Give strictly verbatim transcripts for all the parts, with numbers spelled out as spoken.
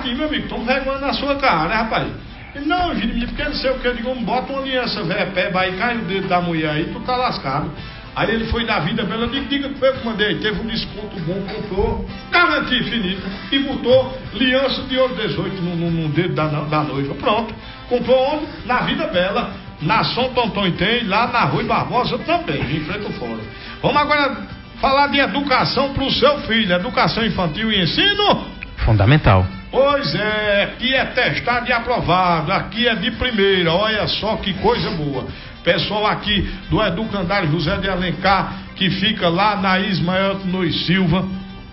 aqui, meu amigo, toma vergonha na sua cara, né, rapaz? Ele, não, Jeremias, porque não sei o que, eu digo, bota uma aliança, velho, peba aí, cai o dedo da mulher aí, tu tá lascado. Aí ele foi na vida bela, eu digo, diga que foi eu que mandei, teve um desconto bom, comprou, garantia infinita, e botou aliança de ouro dezoito no, no, no dedo da, da noiva. Pronto, comprou onde? Na Vida Bela, na São Tonton tem, lá na Rui Barbosa também, em frente ao fórum. Vamos agora falar de educação pro seu filho, educação infantil e ensino fundamental. Pois é, aqui é testado e aprovado, aqui é de primeira, olha só que coisa boa. Pessoal aqui do Educandário José de Alencar, que fica lá na Ismael Nunes Silva,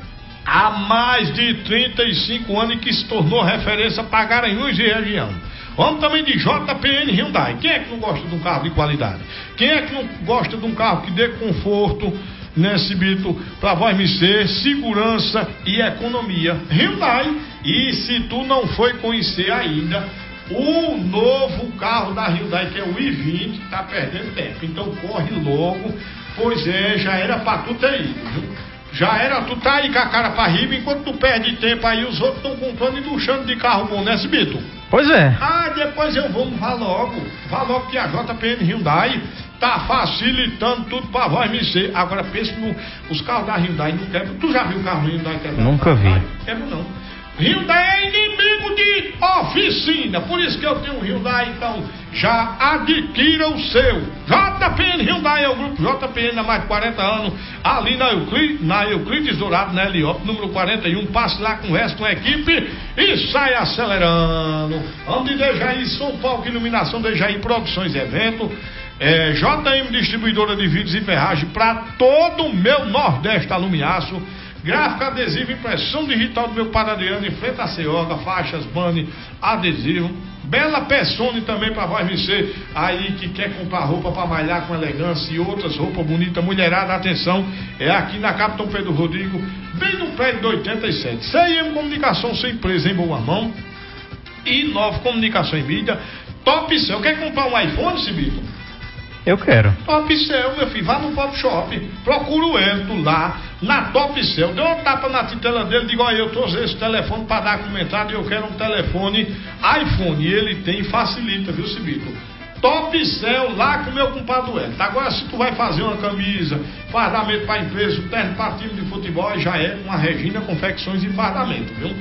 há mais de trinta e cinco anos, e que se tornou referência para Garanhuns e região. Vamos também de J P N Hyundai. Quem é que não gosta de um carro de qualidade? Quem é que não gosta de um carro que dê conforto, nesse bito, para voz me ser, segurança e economia? Hyundai. E se tu não foi conhecer ainda o novo carro da Hyundai, que é o i vinte, tá perdendo tempo. Então corre logo, pois é, já era pra tu ter ido, viu? Já era, tu tá aí com a cara pra riba, enquanto tu perde tempo aí, os outros estão comprando e duchando de carro bom, né, Cibito? Pois é. Ah, depois eu vou, vá logo, vá logo que a J P N Hyundai tá facilitando tudo pra voz me ser. Agora pensa no, os carros da Hyundai não quebram. Tu já viu o carro Hyundai quebrar? Nunca vi. Quebra não. Hyundai é inimigo de oficina, por isso que eu tenho um Hyundai, então já adquira o seu. J P N Hyundai é o grupo J P N há mais de quarenta anos, ali na Euclides, na Euclides Dourado, na Heliópolis, número quarenta e um, passe lá, conversa com a equipe e sai acelerando. Vamos de Dejaí, São Paulo, Iluminação, Dejaí Produções e Evento, é, J M Distribuidora de Vidros e Ferragem para todo o meu Nordeste Alumiaço. Gráfica adesiva, impressão digital do meu Padadriano, em frente a Ceoga, faixas, banner, adesivo. Bela Pessone também para voz vencer, aí que quer comprar roupa para malhar com elegância e outras roupas bonitas, mulherada, atenção, é aqui na Capitão Pedro Rodrigo, bem no prédio do oitenta e sete. C I M Comunicação, sua empresa em boa mão, e Nova Comunicação e Mídia, Top Cell. Quer comprar um iPhone, Cibito? Eu quero. Top Cell, meu filho, vá no Pop Shop, procura o Hélio lá, na Top Cell, dê uma tapa na titela dele, diga, olha, eu trouxe esse telefone para dar comentário e eu quero um telefone iPhone, e ele tem, facilita, viu, Cibito? Top Cell, lá com o meu compadre Hélio. Agora, se tu vai fazer uma camisa, fardamento para empresa, terno para time de futebol, já é uma Regina Confecções e Fardamento, viu?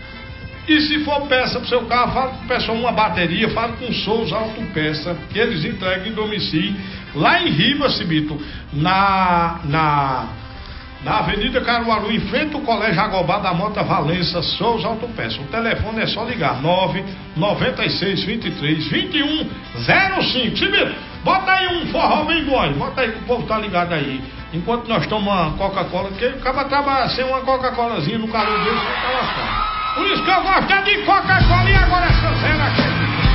E se for peça pro seu carro, fala com o pessoal uma bateria, fala com o Souza Autopeça, que eles entregam em domicílio, lá em Ribas, Cibito, na, na, na Avenida Caruaru, em frente ao Colégio Agobá da Mota Valença, Souza Autopeça. O telefone é só ligar, nove nove seis, dois três, dois um zero cinco. Cibito, bota aí um forró bem bom, bota aí que o povo tá ligado aí. Enquanto nós tomamos uma Coca-Cola, porque acaba trabalhando sem uma Coca-Colazinha no calor dele, você tá lascado. Por isso que eu gosto é de Coca-Cola, e agora essa cena aqui.